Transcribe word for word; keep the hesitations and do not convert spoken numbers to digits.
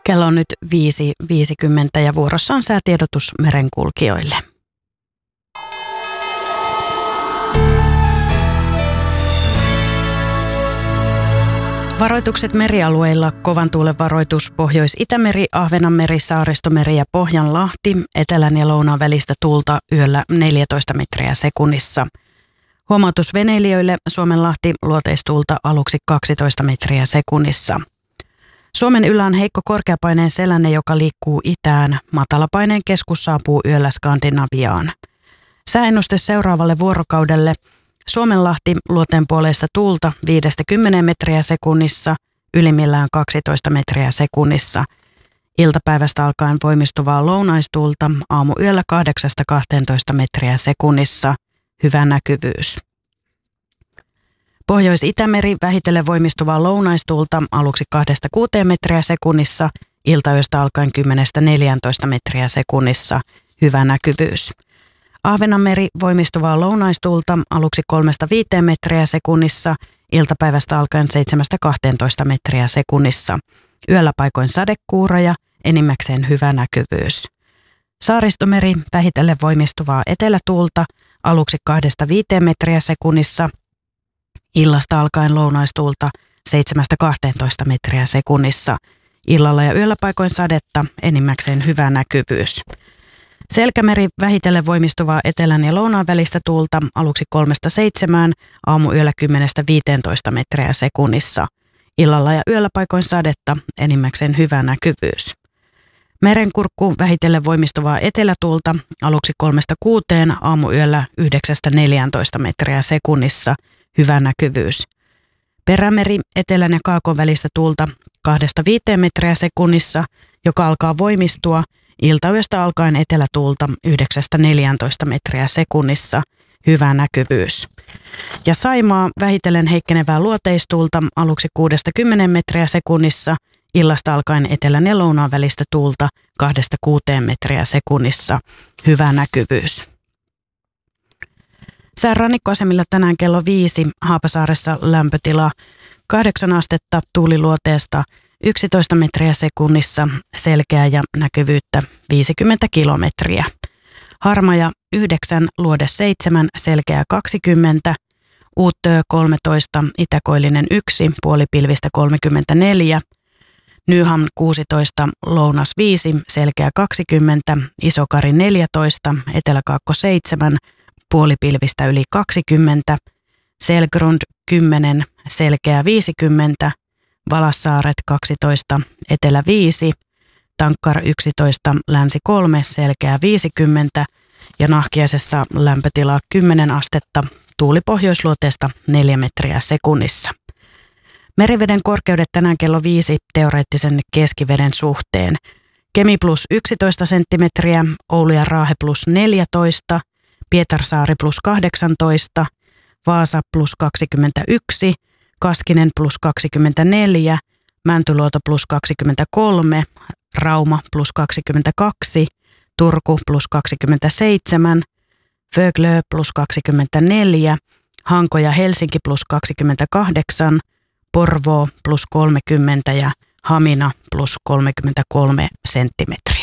Kello on nyt viisi viisikymmentä ja vuorossa on säätiedotus merenkulkijoille. Varoitukset merialueilla: kovan tuulen varoitus Pohjois-Itämeri, Ahvenanmeri, Saaristomeri ja Pohjanlahti. Etelän ja lounaan välistä tuulta yöllä neljätoista metriä sekunnissa. Huomautus veneilijöille: Suomenlahti, luoteistuulta aluksi kaksitoista metriä sekunnissa. Suomen yllä on heikko korkeapaineen selänne, joka liikkuu itään. Matalapaineen keskus saapuu yöllä Skandinaviaan. Sääennuste seuraavalle vuorokaudelle: Suomenlahti, luoteenpuoleista tuulta viidestä kymmeneen metriä sekunnissa, ylimmillään kaksitoista metriä sekunnissa. Iltapäivästä alkaen voimistuvaa lounaistuulta, aamuyöllä kahdeksasta kahteentoista metriä sekunnissa, hyvä näkyvyys. Pohjois-Itämeri, vähitellen voimistuvaa lounaistuulta, aluksi kahdesta kuuteen metriä sekunnissa, iltayöstä alkaen kymmenestä neljääntoista metriä sekunnissa, hyvä näkyvyys. Ahvenanmeri, voimistuvaa lounaistuulta, aluksi kolmesta viiteen metriä sekunnissa, iltapäivästä alkaen seitsemästä kahteentoista metriä sekunnissa. Yöllä paikoin sadekuuroja, enimmäkseen hyvä näkyvyys. Saaristomeri, vähitellen voimistuvaa etelätuulta, aluksi kahdesta viiteen metriä sekunnissa, illasta alkaen lounaistuulta seitsemästä kahteentoista metriä sekunnissa. Illalla ja yöllä paikoin sadetta, enimmäkseen hyvä näkyvyys. Selkämeri, vähitellen voimistuvaa etelän ja lounaan välistä tuulta, aluksi kolmesta seitsemään, aamuyöllä kymmenestä viiteentoista metriä sekunnissa. Illalla ja yöllä paikoin sadetta, enimmäkseen hyvä näkyvyys. Merenkurkku, vähitellen voimistuvaa etelätuulta, aluksi kolmesta kuuteen, aamuyöllä yhdeksästä neljääntoista metriä sekunnissa, hyvä näkyvyys. Perämeri, etelän ja kaakon välistä tuulta kahdesta viiteen metriä sekunnissa, joka alkaa voimistua, iltayöstä alkaen etelätuulta yhdeksästä neljääntoista metriä sekunnissa, hyvä näkyvyys. Ja Saimaa, vähitellen heikkenevää luoteistuulta, aluksi kuudesta kymmeneen metriä sekunnissa, illasta alkaen etelän ja lounaan välistä tuulta kahdesta kuuteen metriä sekunnissa, hyvä näkyvyys. Sään rannikkoasemilla tänään kello viisi, Haapasaaressa lämpötila kahdeksan astetta, tuuliluoteesta yksitoista metriä sekunnissa, selkeää ja näkyvyyttä viisikymmentä kilometriä. Harmaja yhdeksän, luode seitsemän, selkeää kaksikymmentä, Uuttöö kolmetoista, itäkoillinen yksi, puolipilvistä kolmekymmentäneljä, Nyham kuusitoista, lounas viisi, selkeää kaksikymmentä, Isokari neljätoista, eteläkaakko seitsemän, puolipilvistä yli kaksikymmentä, Selgrund kymmenen, selkeää viisikymmentä, Valassaaret kaksitoista, etelä viisi, Tankkar yksitoista, länsi kolme, selkeää viisikymmentä ja Nahkiaisessa lämpötila kymmenen astetta, tuuli pohjoisluoteesta neljä metriä sekunnissa. Meriveden korkeudet tänään kello viisi teoreettisen keskiveden suhteen. Kemi plus yksitoista senttimetriä, Oulu ja Raahe plus neljätoista, Pietarsaari plus kahdeksantoista, Vaasa plus kaksikymmentäyksi, Kaskinen plus kaksikymmentäneljä, Mäntyluoto plus kaksikymmentäkolme, Rauma plus kaksikymmentäkaksi, Turku plus kaksikymmentäseitsemän, Föglö plus kaksikymmentäneljä, Hanko ja Helsinki plus kaksikymmentäkahdeksan, Porvoo plus kolmekymmentä ja Hamina plus kolmekymmentäkolme senttimetriä.